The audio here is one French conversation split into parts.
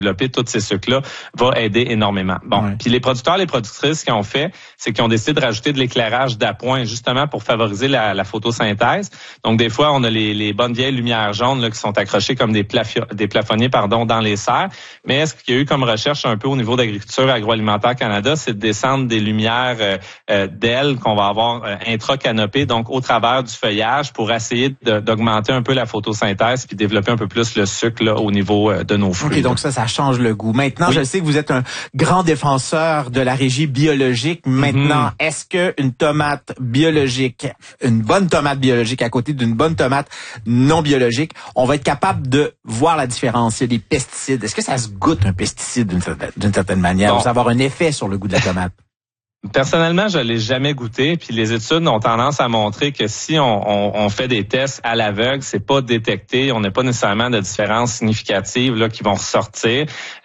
développer tous ces sucres-là va aider énormément. Bon, puis les producteurs, les productrices, ce qu'ils ont fait, c'est qu'ils ont décidé de rajouter de l'éclairage d'appoint justement pour favoriser la photosynthèse. Donc des fois, on a les bonnes vieilles lumières jaunes là, qui sont accrochées comme des plafonniers dans les serres. Mais ce qu'il y a eu comme recherche un peu au niveau d'Agriculture Agroalimentaire Canada, c'est de descendre des lumières d'ailes qu'on va avoir intra-canopées, donc au travers du feuillage pour essayer d'augmenter un peu la photosynthèse puis développer un peu plus le sucre là, au niveau de nos fruits. OK, donc ça change le goût. Maintenant, je sais que vous êtes un grand défenseur de la régie biologique. Maintenant, est-ce que une tomate biologique, une bonne tomate biologique à côté d'une bonne tomate non biologique, on va être capable de voir la différence? Il y a des pesticides. Est-ce que ça se goûte un pesticide d'une certaine manière? Ou ça va avoir un effet sur le goût de la tomate? Personnellement, je l'ai jamais goûté, puis les études ont tendance à montrer que si on fait des tests à l'aveugle, c'est pas détecté, on n'a pas nécessairement de différences significatives là qui vont ressortir.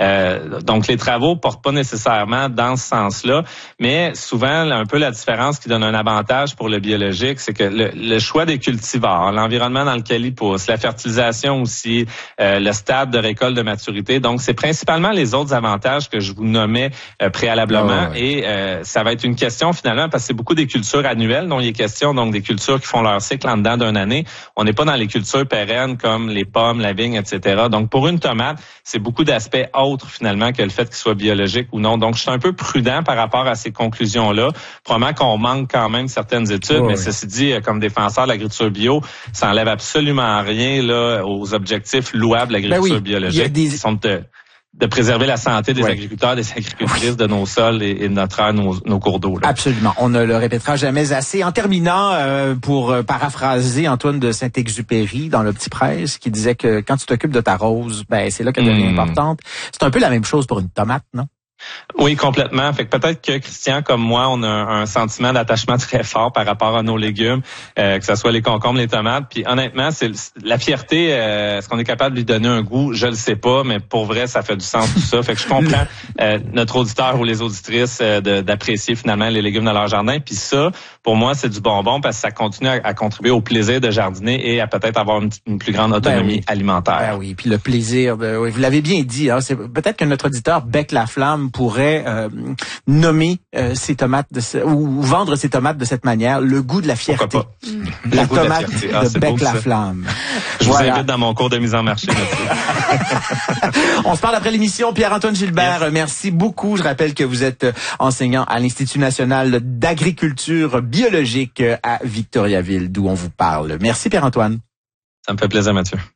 Donc les travaux portent pas nécessairement dans ce sens-là, mais souvent un peu la différence qui donne un avantage pour le biologique, c'est que le choix des cultivars, l'environnement dans lequel ils poussent, la fertilisation aussi, le stade de récolte de maturité. Donc c'est principalement les autres avantages que je vous nommais préalablement et ça va être une question finalement parce que c'est beaucoup des cultures annuelles dont il est question, donc des cultures qui font leur cycle en dedans d'une année. On n'est pas dans les cultures pérennes comme les pommes, la vigne, etc. Donc pour une tomate, c'est beaucoup d'aspects autres finalement que le fait qu'il soit biologique ou non. Donc je suis un peu prudent par rapport à ces conclusions-là. Probablement qu'on manque quand même certaines études, mais ceci dit, comme défenseur de l'agriculture bio, ça enlève absolument rien là aux objectifs louables de l'agriculture biologique qui sont de préserver la santé des agriculteurs, des agricultrices, de nos sols et de notre air, nos cours d'eau. Là. Absolument. On ne le répétera jamais assez. En terminant, pour paraphraser Antoine de Saint-Exupéry dans Le Petit Presse, qui disait que quand tu t'occupes de ta rose, c'est là qu'elle devient importante. C'est un peu la même chose pour une tomate, non? Oui, complètement. Fait que peut-être que Christian, comme moi, on a un sentiment d'attachement très fort par rapport à nos légumes, que ce soit les concombres, les tomates. Puis honnêtement, c'est la fierté. Est-ce qu'on est capable de lui donner un goût? Je le sais pas, mais pour vrai, ça fait du sens tout ça. Fait que je comprends notre auditeur ou les auditrices d'apprécier finalement les légumes dans leur jardin. Puis ça, pour moi, c'est du bonbon parce que ça continue à contribuer au plaisir de jardiner et à peut-être avoir une plus grande autonomie alimentaire. Ben oui, puis le plaisir de. Oui, vous l'avez bien dit. Hein, c'est peut-être que notre auditeur Bec la Flamme pourrait nommer ses tomates ou vendre ses tomates de cette manière, le goût de la fierté. La tomate de Bec la Flamme. Je vous invite dans mon cours de mise en marché. On se parle après l'émission. Pierre-Antoine Gilbert, merci beaucoup. Je rappelle que vous êtes enseignant à l'Institut national d'agriculture biologique à Victoriaville, d'où on vous parle. Merci Pierre-Antoine. Ça me fait plaisir, Mathieu.